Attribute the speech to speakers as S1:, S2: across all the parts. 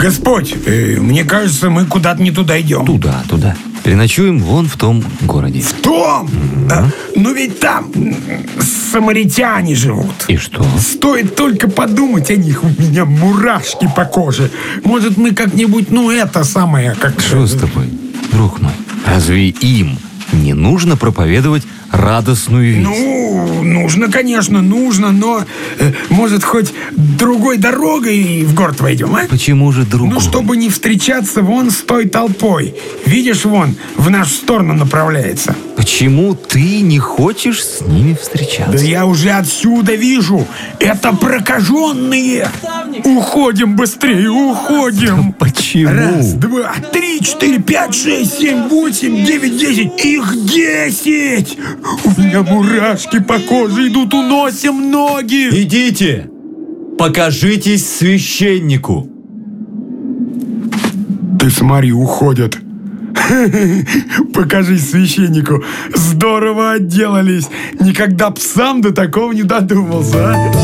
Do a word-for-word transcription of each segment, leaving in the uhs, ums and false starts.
S1: Господь, э, мне кажется, мы куда-то не туда идем.
S2: Туда, туда. Переночуем вон в том городе.
S1: В том? Mm-hmm. А, ну ведь там самаритяне живут.
S2: И что?
S1: Стоит только подумать о них, у меня мурашки по коже. Может, мы как-нибудь, ну, это самое, как...
S2: Что с тобой, друг мой? Разве им не нужно проповедовать радостную весть?
S1: Ну, нужно, конечно, нужно, но э, может, хоть другой дорогой в город войдем, а?
S2: Почему же другой?
S1: Ну, чтобы не встречаться вон с той толпой. Видишь, вон, в нашу сторону направляется.
S2: Почему ты не хочешь с ними встречаться?
S1: Да я уже отсюда вижу. Это прокаженные. Уходим быстрее, уходим.
S2: Да почему?
S1: Раз, два, три, четыре, пять, шесть, семь, восемь, девять, десять. Их десять. У меня мурашки по коже идут, уносим ноги.
S3: Идите, покажитесь священнику.
S1: Ты смотри, уходят. Покажись священнику. Здорово отделались. Никогда б сам до такого не додумался, а?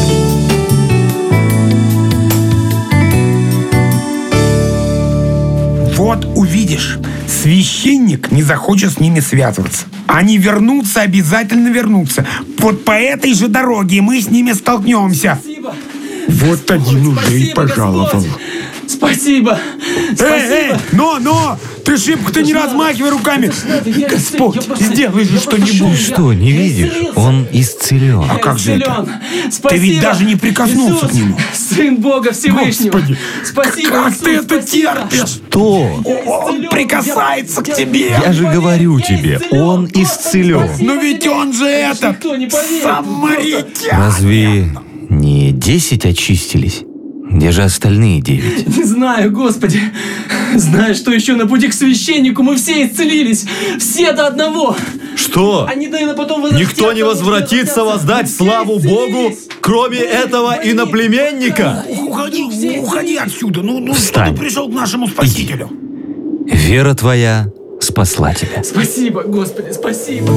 S1: Вот увидишь, священник не захочет с ними связываться. Они вернутся, обязательно вернутся. Вот по этой же дороге мы с ними столкнемся.
S4: Спасибо.
S1: Вот
S4: Спасибо,
S1: один уже
S4: спасибо,
S1: и пожаловал.
S4: Господь. Спасибо. Спасибо.
S1: Эй, эй, но, но, ты шибко-то не размахивай руками. Господь, сделай же что-нибудь.
S2: Что, не видишь? Он исцелен.
S1: А как же это?
S4: Спасибо.
S1: Ты ведь даже не прикоснулся
S4: Иисус,
S1: к нему.
S4: Сын Бога Всевышнего.
S1: Господи,
S4: Спасибо,
S1: как
S4: Иисус,
S1: ты это
S4: спасибо.
S1: терпишь?
S2: Что?
S1: Он прикасается к тебе.
S2: Я же говорю тебе, он исцелен.
S1: Но ведь он же этот,
S4: Никто не поверит.
S1: самаритян.
S2: Разве не десять очистились? Где же остальные девять?
S4: Не знаю, Господи. Знаю, что еще на пути к священнику мы все исцелились. Все до одного.
S3: Что?
S4: Они, наверное, потом возвратятся,
S3: Никто не возвратится воздать
S4: Все
S3: славу Богу,
S4: исцелились.
S3: кроме этого иноплеменника?
S1: Уходи, уходи отсюда. Ну, ну что
S2: Встань.
S1: ты пришел к нашему спасителю?
S2: Вера твоя спасла тебя.
S4: Спасибо, Господи, спасибо.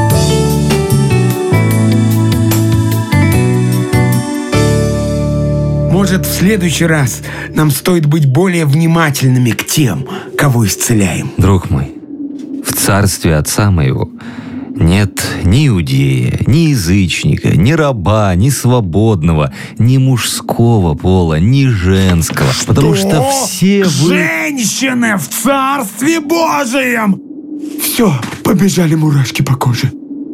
S1: Может, в следующий раз нам стоит быть более внимательными к тем, кого исцеляем.
S2: Друг мой, в царстве Отца моего нет ни иудея, ни язычника, ни раба, ни свободного, ни мужского пола, ни женского. Потому что все вы...
S1: Женщины в Царстве Божием! Все, побежали мурашки по коже.